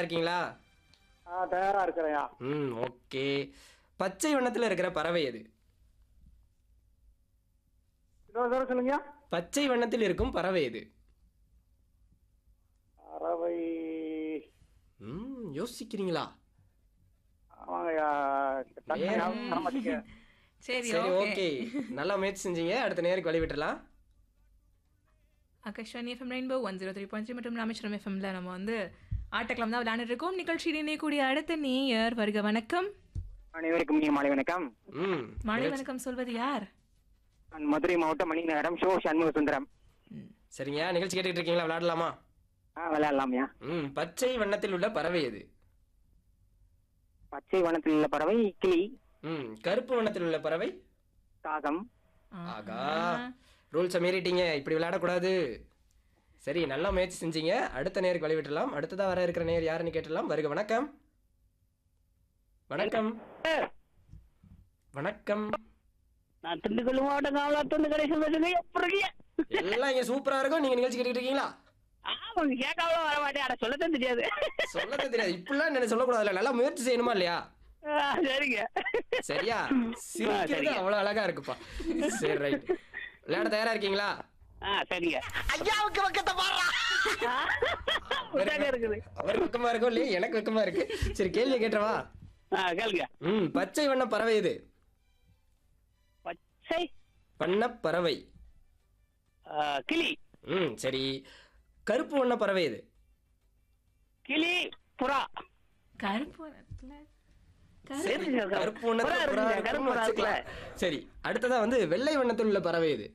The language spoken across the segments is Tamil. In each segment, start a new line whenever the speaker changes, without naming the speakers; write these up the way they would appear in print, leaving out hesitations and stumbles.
இருக்கீங்களா?
தயாரா இருக்கிறேயா.
ஓகே. பச்சை வண்ணத்துல இருக்கிற பறவை எது?
இன்னொரு தடவை சொல்லுங்க.
பச்சை வண்ணத்தில் இருக்கும் பறவை எது?
பறவை.
யோசிக்கிறீங்களா?
ஆமாங்கய்யா. டக்குனு ஞாபகம் வர மாட்டேங்குது.
சரி
சரி,
ஓகே.
ஓகே. நல்லா முயற்சி செஞ்சீங்க. அடுத்த நேருக்கு வழி விட்டுறலாம்.
ஆகாஷ்வாணி எஃப்எம் ரெயின்போ 103.3 மற்றும் ராமேஸ்வரம் எஃப்எம்ல நம்ம வந்து ஆட்டக்கிழமை தான் விளையாண்டுட்டு இருக்கோம். நிகழ்ச்சியில் இணையக்கூடிய அடுத்த நேயர் வருக. வணக்கம்.
அனைவருக்கும் மாலை வணக்கம்.
மாலை வணக்கம் சொல்வது யார்?
நான் மதுரை மாவட்டம் மணிநகரம் ஷோ சண்முக சுந்தரம்.
சரிங்க, நிகழ்ச்சி கேட்டுட்டு இருக்கீங்களா? விளையாடலாமா?
விளையாடலாம்யா.
பச்சை வண்ணத்தில் உள்ள பறவை எது?
பச்சை வனத்தில் உள்ள பறவை கிளி.
கருப்பு வண்ணத்தில் உள்ள பறவை
காகம்.
ஆகா, ரூல்ஸை மீறிட்டீங்க. இப்படி விளையாடக்கூடாது. சரி, நல்லா முயற்சி செஞ்சீங்க. அடுத்த நேருக்கு வழி விட்டுலாம். அடுத்ததா வர இருக்கிற நேர் யாருன்னு கேட்டலாம். வருக. வணக்கம். வணக்கம். வணக்கம்.
நான் திண்டுக்கல் மாவட்டம் காவலாத்தொண்டு கடைசி சொல்லுங்க.
எல்லாம் இங்க சூப்பரா இருக்கும். நீங்க நிகழ்ச்சி கேட்டுட்டு இருக்கீங்களா?
கேட்காம வர மாட்டேன். அட சொல்லத்தான் தெரியாது.
சொல்லதான் தெரியாது. இப்படிலாம் என்ன சொல்லக்கூடாதுல்ல. நல்லா முயற்சி செய்யணுமா இல்லையா?
சரிங்க.
சரியா? சிரிக்கிறது அவ்வளவு அழகா இருக்குப்பா. சரி, ரைட். விளையாட தயாரா இருக்கீங்களா?
சரிங்க. ஐயாவுக்கு பக்கத்தை பாடுறா. இருக்குது.
அவர் வெக்கமா இருக்கும் இல்லையா? எனக்கு வெக்கமா இருக்கு. சரி, கேள்வி கேட்டவா?
கேளுங்க.
பச்சை வண்ண பறவை எது?
பச்சை
வண்ண பறவை
கிளி.
சரி, கருப்பு வண்ண பறவை எது?
கிளி புறா.
கருப்பு வண்ணத்துல
சரி, கருப்பு வண்ணத்துல புறா இருக்குன்னு வச்சுக்கலாம். சரி, அடுத்ததா வந்து வெள்ளை வண்ணத்தில் உள்ள பறவை எது?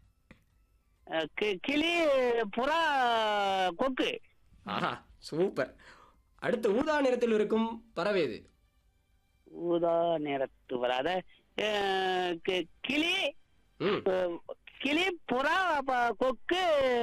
கிளி புறா கொக்கு.
ஆஹா, சூப்பர். அடுத்து ஊதா நிறத்தில் இருக்கும் பறவை எது?
ஊதா நிறத்து வராத கிளி. கிளி புறா கொக்கு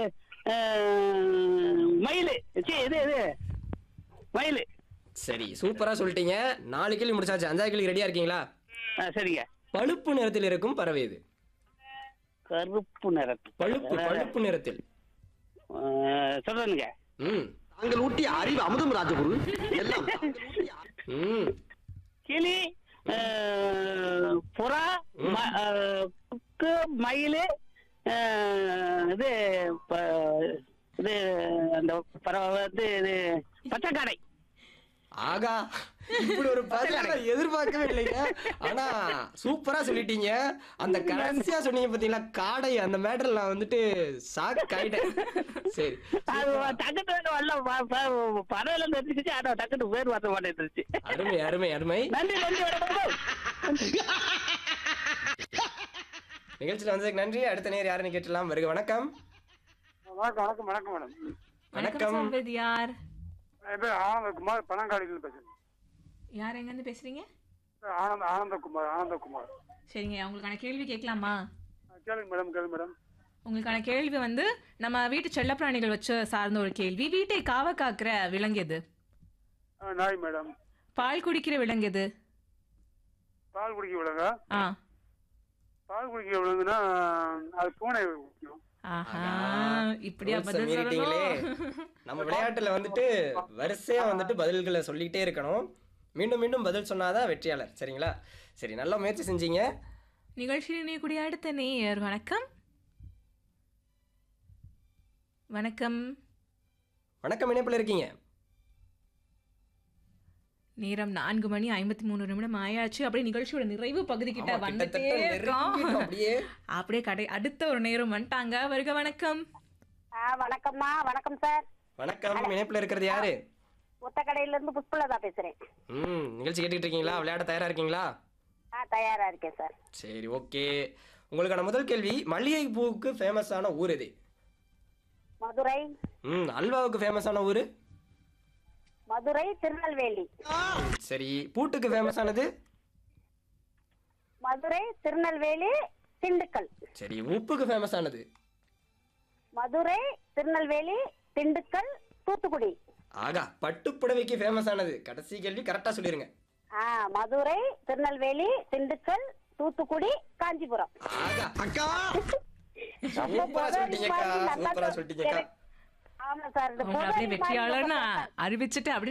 மயிலு. இது மயிலு.
சரி, சூப்பரா சொல்லிட்டீங்க. 4 கேள்வி முடிச்சாச்சு. 5வது கேள்வி ரெடியா இருக்கீங்களா?
சரிங்க.
பழுப்பு நிறத்தில் இருக்கும் பறவை எது?
கருப்பு நிறத்து.
பழுப்பு நிறத்தில்
சொல்றேனுங்க.
தாங்கள் ஊட்டி அறிவு அமுதம் ராஜகுரு எல்லாம்.
கிளி புறா கொக்கு மயிலு. இது இது அந்த பறவை வந்து இது பச்சைக்காடை.
ஆகா, இப்படி ஒரு பதில எதிர்பார்க்கவே இல்லைங்க. ஆனா சூப்பரா சொல்லிட்டீங்க. அந்த கடைசியா சொன்னீங்க பாத்தீங்களா, காடை, அந்த மேட்டர்ல நான் வந்துட்டு ஷாக் ஆயிட்டேன். சரி,
டக்குட்டு வரல பறவைல தெரிஞ்சுக்கிச்சு. ஆனா டக்குட்டு பேர் மாற்ற மாட்டேன்.
அருமை அருமை அருமை.
நன்றி நன்றி.
நிகழ்ச்சியில் வந்ததுக்கு நன்றி. அடுத்த நேர் யாருன்னு கேட்டலாம். வருக. வணக்கம்.
வணக்கம் வணக்கம் மேடம்.
வணக்கம் சொல்வது யார்?
ஆனந்தகுமார் பனங்காடியில் பேசுறேன்.
யார் எங்க இருந்து பேசுறீங்க?
ஆனந்தகுமார்.
சரிங்க, உங்களுக்கான கேள்வி கேட்கலாமா?
கேளுங்க மேடம். கேளுங்க மேடம்.
உங்களுக்கான கேள்வி வந்து நம்ம வீட்டு செல்லப்பிராணிகள் வச்சு சார்ந்த ஒரு கேள்வி. வீட்டை காவ காக்கிற விலங்கு எது?
நாய் மேடம்.
பால் குடிக்கிற விலங்கு எது?
பால் குடிக்க விலங்க. பால் குடிக்க விலங்குன்னா அது பூனை.
இப்படியா பதில்
மீறிட்டீங்களே.
சொல்லணும்?
நம்ம விளையாட்டுல வந்துட்டு வரிசையா வந்துட்டு பதில்களை சொல்லிக்கிட்டே இருக்கணும். மீண்டும் மீண்டும் பதில் சொன்னாதான் வெற்றியாளர். சரிங்களா? சரி, நல்லா முயற்சி செஞ்சீங்க.
நிகழ்ச்சியில் இணையக்கூடிய அடுத்த நேயர். வணக்கம். வணக்கம்.
வணக்கம், இணைப்புல இருக்கீங்க.
நேரம் 4:53 ஆயாச்சு. அப்படியே நிகழ்ச்சியோட நிறைவு பகுதி கிட்ட
ஆமா,
வந்துட்டே
கிட்டத்தட்ட
இருக்கோம்.
நெருங்கிட்டோம் அப்படியே.
அப்படியே அடுத்த ஒரு நேரம் வந்துட்டாங்க. வருக. வணக்கம்.
வணக்கம்மா. வணக்கம் சார்.
வணக்கம், இணைப்புல இருக்கிறது யாரு?
ஒத்தக்கடையில இருந்து புஷ்பலதா பேசுறேன்.
நிகழ்ச்சி கேட்டுக்கிட்டு இருக்கீங்களா? விளையாட தயாரா இருக்கீங்களா?
தயாரா இருக்கேன் சார்.
சரி, ஓகே. உங்களுக்கான முதல் கேள்வி, மல்லிகை பூவுக்கு ஃபேமஸான ஊர் எது?
மதுரை.
அல்வாவுக்கு ஃபேமஸான ஊரு?
மதுரை, திருநெல்வேலி.
சரி, பூட்டுக்கு ஃபேமஸானது?
மதுரை, திருநெல்வேலி, திண்டுக்கல்.
சரி, உப்புக்கு ஃபேமஸானது?
மதுரை, திருநெல்வேலி, திண்டுக்கல், தூத்துக்குடி.
ஆகா, பட்டுப்புடவைக்கு ஃபேமஸானது? கடைசி கேள்வி கரெக்டா சொல்லிருங்க.
மதுரை, திருநெல்வேலி, திண்டுக்கல், தூத்துக்குடி, காஞ்சிபுரம்.
ஆகா,
அக்கா
சூப்பரா சொல்லிட்டீங்கக்கா. சூப்பரா சொல்லிட்டீங்கக்கா.
ஆமா சார்.
உங்களை அப்படியே வெற்றியாளர்னு அறிவிச்சுட்டு